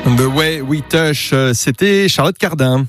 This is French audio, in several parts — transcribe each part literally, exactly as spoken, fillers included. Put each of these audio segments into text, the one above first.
The Way We Touch, c'était Charlotte Cardin.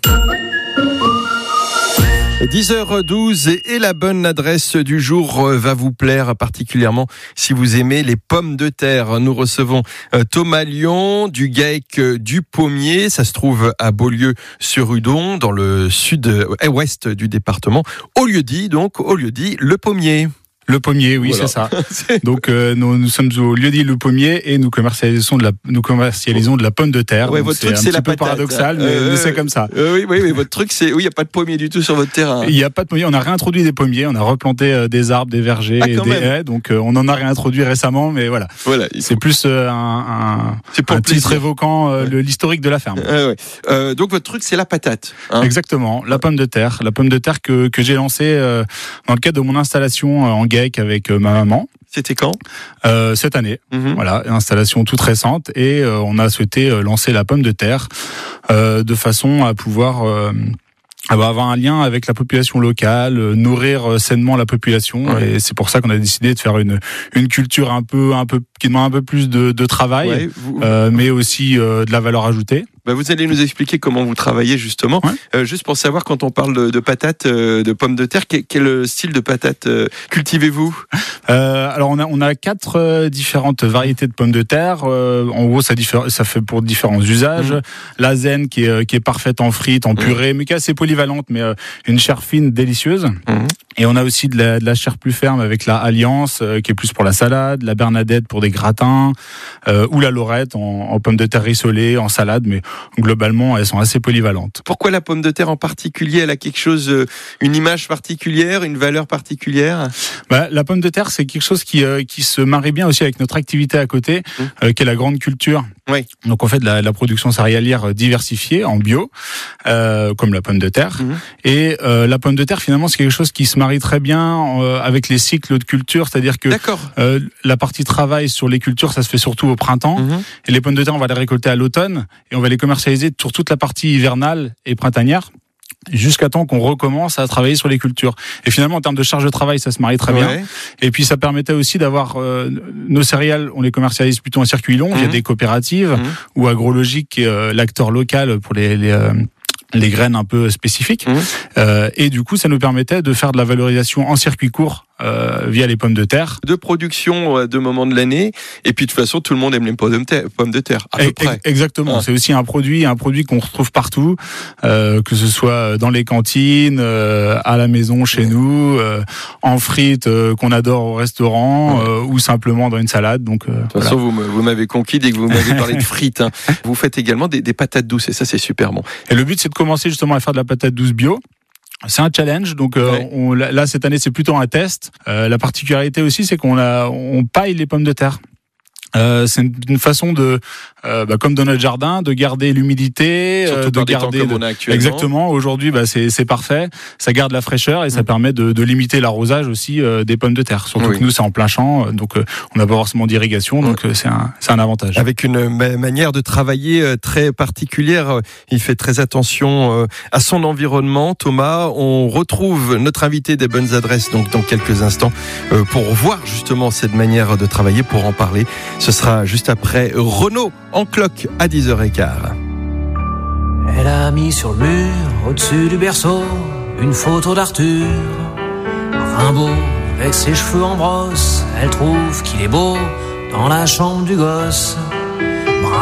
dix heures douze et la bonne adresse du jour va vous plaire particulièrement si vous aimez les pommes de terre. Nous recevons Thomas Lyon du GAEC du Pommier. Ça se trouve à Beaulieu-sur-Udon, dans le sud-ouest du département. Au lieu-dit, donc, au lieu-dit, le Pommier. Le Pommier, oui, voilà. C'est ça. Donc, euh, nous, nous sommes au lieu-dit Le Pommier et nous commercialisons de la, nous commercialisons de la pomme de terre. Ouais, votre c'est truc, un c'est petit la peu patate, paradoxal, mais, euh, mais c'est comme ça. Euh, oui, oui, oui, votre truc, c'est, oui, il n'y a pas de pommier du tout sur votre terrain. Il n'y a pas de pommier. On a réintroduit des pommiers. On a replanté euh, des arbres, des vergers, ah, et des même. haies. Donc, euh, on en a réintroduit récemment, mais voilà. Voilà. C'est faut... plus euh, un, un, c'est pour un titre évoquant euh, ouais. l'historique de la ferme. Euh, ouais. euh, donc, votre truc, c'est la patate. Hein. Exactement. La pomme de terre. La pomme de terre que, que j'ai lancée euh, dans le cadre de mon installation euh, en GAEC avec euh, ma maman. C'était quand euh, Cette année. Mm-hmm. Voilà, installation toute récente et euh, on a souhaité euh, lancer la pomme de terre euh, de façon à pouvoir euh, avoir un lien avec la population locale, euh, nourrir euh, sainement la population. Ouais. Et c'est pour ça qu'on a décidé de faire une une culture un peu un peu qui demande un peu plus de, de travail, ouais, vous... euh, mais aussi euh, de la valeur ajoutée. Bah vous allez nous expliquer comment vous travaillez justement. Ouais. Euh, juste pour savoir, quand on parle de, de patates, euh, de pommes de terre, quel, quel style de patates euh, cultivez-vous ? euh, Alors on a on a quatre euh, différentes variétés de pommes de terre. Euh, en gros, ça diffère, ça fait pour différents usages. Mmh. La zen qui est qui est parfaite en frites, en purée, mmh. mais qui est assez polyvalente, mais euh, une chair fine, délicieuse. Mmh. Et on a aussi de la, de la chair plus ferme avec la Alliance, euh, qui est plus pour la salade, la Bernadette pour des gratins, euh, ou la Lorette en, en pommes de terre rissolées, en salade, mais globalement, elles sont assez polyvalentes. Pourquoi la pomme de terre en particulier ? Elle a quelque chose, une image particulière, une valeur particulière ? Bah, la pomme de terre, c'est quelque chose qui, euh, qui se marie bien aussi avec notre activité à côté, mmh. euh, qui est la grande culture. Oui. Donc on fait de la, la production céréalière diversifiée en bio, euh, comme la pomme de terre. Mmh. Et euh, la pomme de terre, finalement, c'est quelque chose qui se marie très bien euh, avec les cycles de culture, c'est-à-dire que euh, la partie travail sur les cultures, ça se fait surtout au printemps. Mmh. Et les pommes de terre, on va les récolter à l'automne et on va les commercialiser sur toute la partie hivernale et printanière, jusqu'à temps qu'on recommence à travailler sur les cultures. Et finalement, en termes de charge de travail, ça se marie très ouais. bien. Et puis, ça permettait aussi d'avoir euh, nos céréales, on les commercialise plutôt en circuit long, mmh. via des coopératives mmh. ou agrologiques, qui est euh, l'acteur local pour les, les euh, les graines un peu spécifiques. Mmh. Euh, et du coup, ça nous permettait de faire de la valorisation en circuit court euh, via les pommes de terre. De production à deux moments de l'année. Et puis, de toute façon, tout le monde aime les pommes de terre, pommes de terre à peu et, près. Exactement. Ah. C'est aussi un produit, un produit qu'on retrouve partout, euh, que ce soit dans les cantines, euh, à la maison, chez ouais. nous, euh, en frites euh, qu'on adore au restaurant, ouais. euh, ou simplement dans une salade. Donc, euh, de toute façon, voilà. vous, vous m'avez conquis dès que vous m'avez parlé de frites. Hein. Vous faites également des, des patates douces, et ça, c'est super bon. Et le but, c'est de commencer justement à faire de la patate douce bio. C'est un challenge, donc euh, ouais. on, là cette année c'est plutôt un test. Euh, la particularité aussi, c'est qu'on a, on paille les pommes de terre. Euh, c'est une façon de, euh, bah, comme dans notre jardin, de garder l'humidité, surtout euh, de par des garder temps comme on a actuellement. Exactement. Aujourd'hui, bah, c'est, c'est parfait. Ça garde la fraîcheur et ça mmh. permet de, de limiter l'arrosage aussi euh, des pommes de terre. Surtout oui. que nous, c'est en plein champ, donc euh, on n'a pas forcément d'irrigation, donc euh, c'est un, c'est un avantage. Avec une ma- manière de travailler euh, très particulière, il fait très attention euh, à son environnement. Thomas, on retrouve notre invité des bonnes adresses donc dans quelques instants euh, pour voir justement cette manière de travailler, pour en parler. Ce sera juste après Renaud en cloque à dix heures quinze. Elle a mis sur le mur, au-dessus du berceau, une photo d'Arthur. Rimbaud, avec ses cheveux en brosse, elle trouve qu'il est beau dans la chambre du gosse.